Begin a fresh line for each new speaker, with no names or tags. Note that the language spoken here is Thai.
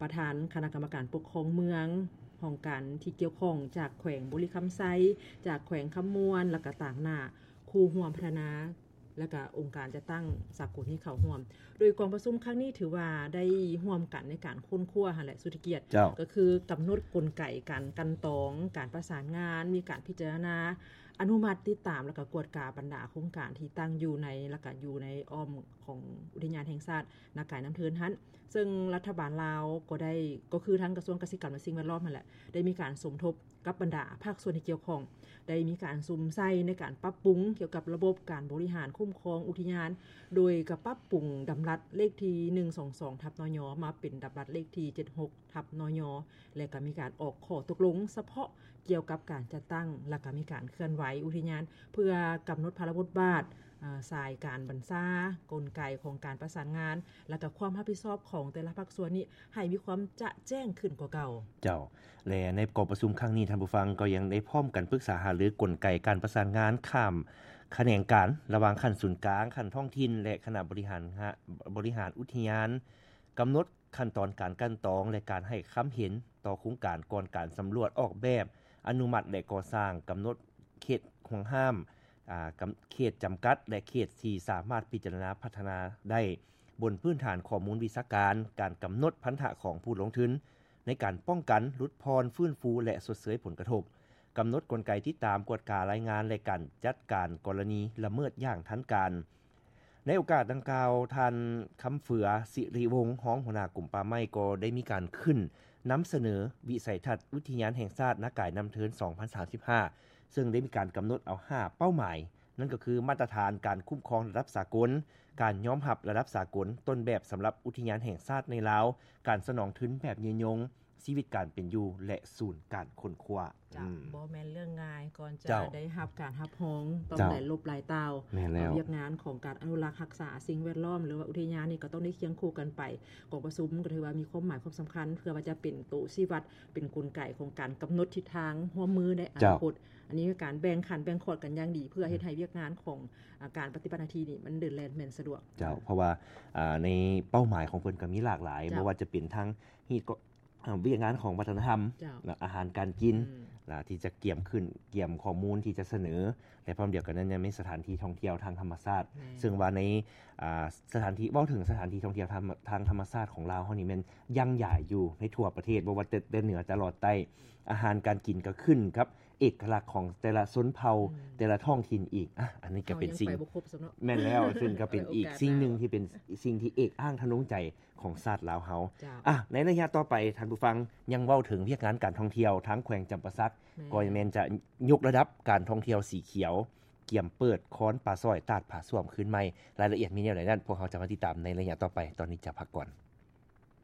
ประธานคณะกรรมการปกครองเมืองของการที่เกี่ยวข้องจากแขวงบุรีคำไซจากแขวงคำมวนแล้วก็ต่างหน้าครูร่วมพัฒนาและก็องค์การจะตั้งสากลที่เขาร่วมโดยกองประชุมครั้งนี้ถือว่าได้ร่วมกันในการค้นคว้าและสุทธิเกียรติก็คือกำหนดกลไกการกันตองการประสานงานมีการพิจารณาอนุมัติติดตามแล้วก็กวดกาบรรดาโครงการที่ตั้งอยู่ในแล้วก็อยู่ในอ้อมของอุทยานแห่งชาตินาไก่น้ำเทินฮั่นซึ่งรัฐบาลลาวก็คือทั้งกระทรวงเกษตรกรรมและสิ่งแวดล้อมนั่นแหละได้มีการสมทบกับบรรดาภาคส่วนที่เกี่ยวข้องได้มีการซุมใส่ในการปรับปรุงเกี่ยวกับระบบการบริหารคุ้มครองอุทยานโดยกับปรับปรุงดำรัสเลขที่122/นย.มาเป็นดำรัสเลขที่76/นย.และก็มีการออกข้อตกลงเฉพาะเกี่ยวกับการจัดตั้งและก็มีการเคลื่อนไหวอุทยานเพื่อกำหนดภาระบทบาทสายการบรรษากลไกของการประสานงานและก็ความรับผิดชอบของแต่ละภาคส่วนนี้ให้มีความจะแจ้งขึ้นกว่าเก่า
เจ้าและในกองประชุมครั้งนี้ท่านผู้ฟังก็ยังได้พร้อมกันปรึกษาหารือกลไกการประสานงานข้ามแขนงการระหว่างขั้นศูนย์กลางขั้นท้องถิ่นและคณะบริหารอุทยานกำหนดขั้นตอนการกั้นตองและการให้ความเห็นต่อโครงการก่อนการสำรวจออกแบบอนุมัติและก่อสร้างกำหนดเขตห่วงห้ามเขตจำกัดและเขตที่สามารถพิจารณาพัฒนาได้บนพื้นฐานข้อมูลวิชาการการกำหนดพันธะของผู้ลงทุนในการป้องกันลดพรฟื้นฟูและชดเชยผลกระทบกำหนดกลไกที่ตามกวดการรายงานและการจัดการกรณีละเมิดอย่างทันการในโอกาสดังกล่าวท่านคำเฟือสิริวงศ์ห้องหัวหน้ากลุ่มป่าไม้ก็ได้มีการขึ้นนำเสนอวิสัยทัศน์อุทยานแห่งชาตินาไก่น้ำเทิน2035ซึ่งได้มีการกำหนดเอา5เป้าหมายนั่นก็คือมาตรฐานการคุ้มครองระดับสากลการยอมรับระดับสากลต้นแบบสำหรับอุทยานแห่งชาติในลาวการสนองทุนแบบยืนยงชีวิตการเป็นอยู่และศูนย์การค้นคว้า
บ่แม่นเรื่องง่ายก่อนจะได้รับการรับรองต้องได้ลบหลายเต้าเวียกงานของการอนุรักษ์รักษาสิ่งแวดล้อมหรือว่าอุทยานนี่ก็ต้องได้เคียงคู่กันไปกองประชุมก็ถือว่ามีความหมายความสำคัญเพื่อว่าจะเป็นตัวชี้วัดเป็นกลไกของการกำหนดทิศทางหัวมือในอนาคตอันนี้คือการแบ่งขันแบ่งขอดกันอย่างดีเพื่อให้เวียกงานของการปฏิบัติหน้าที่นี่มันเดินแล่นแม่นสะดวก
เพราะว่าในเป้าหมายของเพิ่นก็มีหลากหลายบ่ว่าจะเป็นทั้งวิทยางานของวัฒนธรรมอาหารการกินที่จะเกี่ยมข้อมูลที่จะเสนอและพร้อมเดียวกันนั้นยังมีสถานที่ท่องเที่ยวทางธรรมชาติซึ่งว่าในสถานที่ถึงสถานที่ท่องเที่ยวทางธรรมชาติของลาวเฮานี่มันยังใหญ่อยู่ในทั่วประเทศบ่ว่าแต่เหนือตลอดใต้อาหารการกินก็ขึ้นครับเอกลักษณ์ของแต่ละชนเผ่าแต่ละท้องถิ่นอีกอันนี้ก็เป็นสิ่งแม่นแล้วซึ่งก็เป็นอีกสิ่งนึงที่เป็นสิ่งที่เอกอ้างทะนงใจของชาติลาวเฮาในระยะต่อไปท่านผู้ฟังยังเว้าถึงเวียกงานการท่องเที่ยวทั้งแขวงจำปาสักก็แม่นจะยกระดับการท่องเที่ยวสีเขียวเกี่ยมเปิดค้อนป่าซอยตาดผาส้วมคืนใหม่รายละเอียดมีแนวไหนนั้นพวกเราจะมาติดตามในระยะต่อไปตอนนี้จะพักก่อน